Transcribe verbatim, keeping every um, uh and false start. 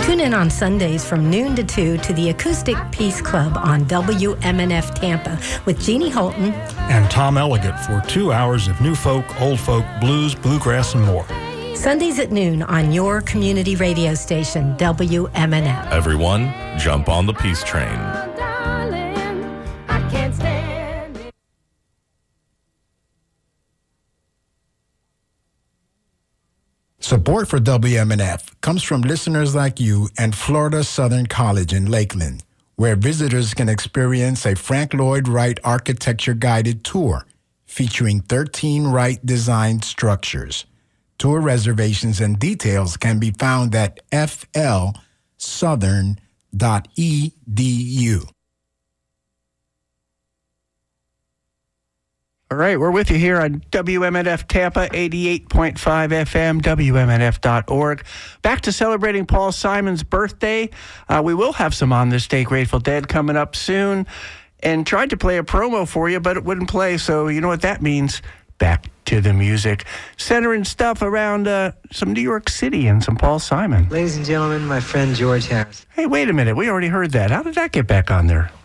Tune in on Sundays from noon to two to the Acoustic Peace Club on W M N F Tampa with Jeannie Holton and Tom Elegant for two hours of new folk, old folk, blues, bluegrass, and more. Sundays at noon on your community radio station, W M N F. Everyone, jump on the peace train. Support for W M N F comes from listeners like you and Florida Southern College in Lakeland, where visitors can experience a Frank Lloyd Wright architecture-guided tour featuring thirteen Wright-designed structures. Tour reservations and details can be found at f l southern dot e d u. All right, we're with you here on W M N F Tampa, eighty-eight point five F M, W M N F dot org. Back to celebrating Paul Simon's birthday. Uh, we will have some On This Day Grateful Dead coming up soon. And tried to play a promo for you, but it wouldn't play, so you know what that means. Back to the music. Centering stuff around uh, some New York City and some Paul Simon. Ladies and gentlemen, my friend George Harrison. Hey, wait a minute. We already heard that. How did that get back on there?